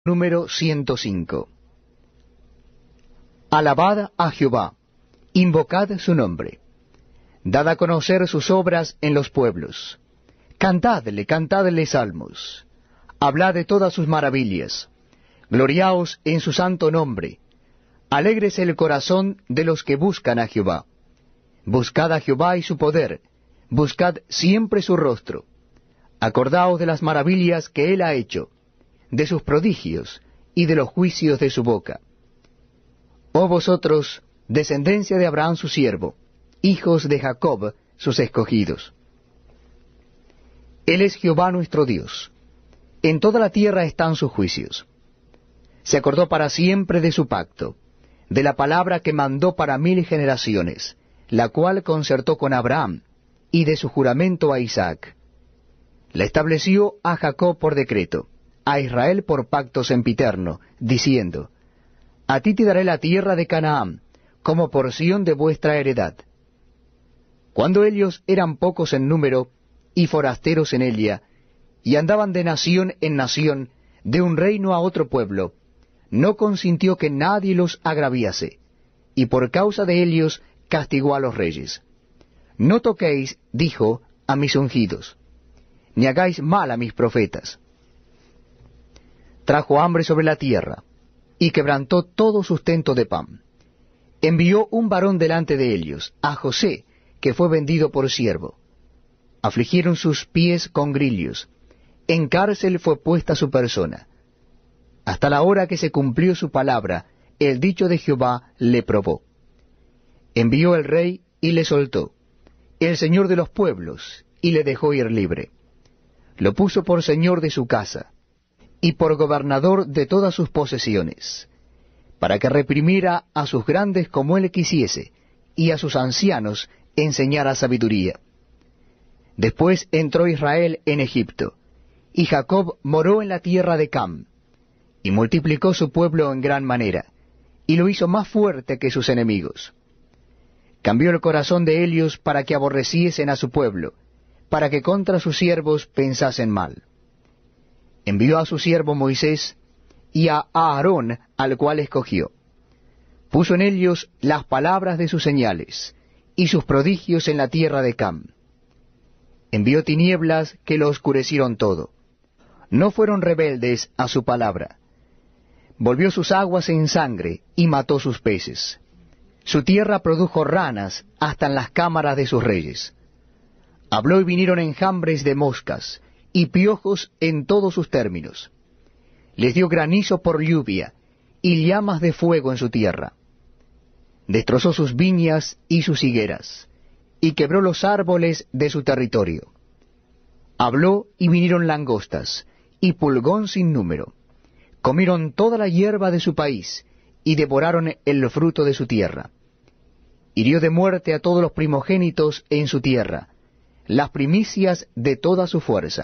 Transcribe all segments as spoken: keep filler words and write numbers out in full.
Número ciento cinco. Alabad a Jehová, invocad su nombre, dad a conocer sus obras en los pueblos, cantadle, cantadle salmos, hablad de todas sus maravillas, gloriaos en su santo nombre, alégrese el corazón de los que buscan a Jehová. Buscad a Jehová y su poder, buscad siempre su rostro, acordaos de las maravillas que él ha hecho, de sus prodigios y de los juicios de su boca. Oh vosotros, descendencia de Abraham su siervo, hijos de Jacob sus escogidos. Él es Jehová nuestro Dios. En toda la tierra están sus juicios. Se acordó para siempre de su pacto, de la palabra que mandó para mil generaciones, la cual concertó con Abraham, y de su juramento a Isaac. La estableció a Jacob por decreto, a Israel por pacto sempiterno, diciendo, A ti te daré la tierra de Canaán, como porción de vuestra heredad. Cuando ellos eran pocos en número, y forasteros en ella, y andaban de nación en nación, de un reino a otro pueblo, no consintió que nadie los agraviase, y por causa de ellos castigó a los reyes. No toquéis, dijo, a mis ungidos, ni hagáis mal a mis profetas. Trajo hambre sobre la tierra, y quebrantó todo sustento de pan. Envió un varón delante de ellos, a José, que fue vendido por siervo. Afligieron sus pies con grillos, en cárcel fue puesta su persona. Hasta la hora que se cumplió su palabra, el dicho de Jehová le probó. Envió el rey y le soltó, el señor de los pueblos, y le dejó ir libre. Lo puso por señor de su casa, y por gobernador de todas sus posesiones, para que reprimiera a sus grandes como él quisiese, y a sus ancianos enseñara sabiduría. Después entró Israel en Egipto, y Jacob moró en la tierra de Cam, y multiplicó su pueblo en gran manera, y lo hizo más fuerte que sus enemigos. Cambió el corazón de ellos para que aborreciesen a su pueblo, para que contra sus siervos pensasen mal. Envió a su siervo Moisés y a Aarón, al cual escogió. Puso en ellos las palabras de sus señales, y sus prodigios en la tierra de Cam. Envió tinieblas que lo oscurecieron todo. No fueron rebeldes a su palabra. Volvió sus aguas en sangre, y mató sus peces. Su tierra produjo ranas hasta en las cámaras de sus reyes. Habló y vinieron enjambres de moscas, y piojos en todos sus términos. Les dio granizo por lluvia, y llamas de fuego en su tierra. Destrozó sus viñas y sus higueras, y quebró los árboles de su territorio. Habló y vinieron langostas, y pulgón sin número. Comieron toda la hierba de su país, y devoraron el fruto de su tierra. Hirió de muerte a todos los primogénitos en su tierra, las primicias de toda su fuerza.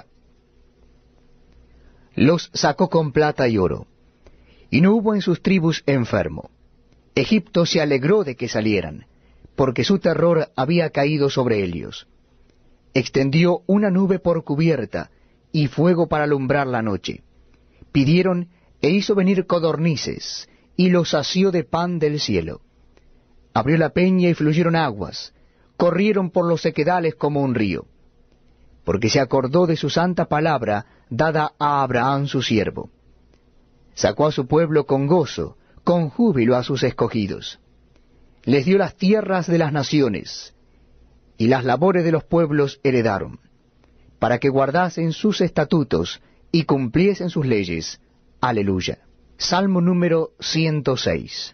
Los sacó con plata y oro, y no hubo en sus tribus enfermo. Egipto se alegró de que salieran, porque su terror había caído sobre ellos. Extendió una nube por cubierta, y fuego para alumbrar la noche. Pidieron, e hizo venir codornices, y los sació de pan del cielo. Abrió la peña y fluyeron aguas, corrieron por los sequedales como un río. Porque se acordó de su santa palabra, dada a Abraham su siervo. Sacó a su pueblo con gozo, con júbilo a sus escogidos. Les dio las tierras de las naciones, y las labores de los pueblos heredaron, para que guardasen sus estatutos y cumpliesen sus leyes. Aleluya. Salmo número ciento seis.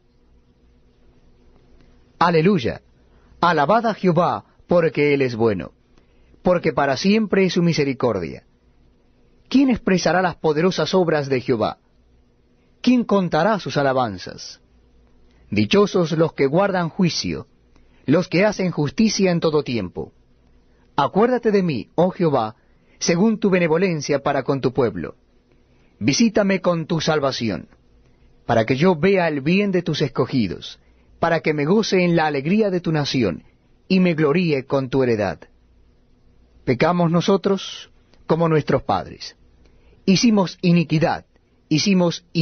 Aleluya. Alabad a Jehová, porque Él es bueno, porque para siempre es su misericordia. ¿Quién expresará las poderosas obras de Jehová? ¿Quién contará sus alabanzas? Dichosos los que guardan juicio, los que hacen justicia en todo tiempo. Acuérdate de mí, oh Jehová, según tu benevolencia para con tu pueblo. Visítame con tu salvación, para que yo vea el bien de tus escogidos, para que me goce en la alegría de tu nación, y me gloríe con tu heredad. Pecamos nosotros como nuestros padres. Hicimos iniquidad, hicimos